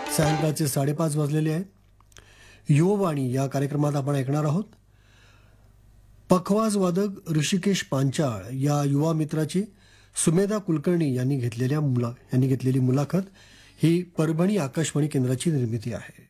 सायंकाळचे 5:30 वाजलेले आहेत. युववाणी या कार्यक्रमात आपण ऐकणार आहोत पखवाज वादक ऋषिकेश पांचाळ या युवा मित्राची सुमेधा कुलकर्णी यांनी घेतलेली मुलाखत. ही परभणी आकाशवाणी केंद्राची निर्मिती आहे.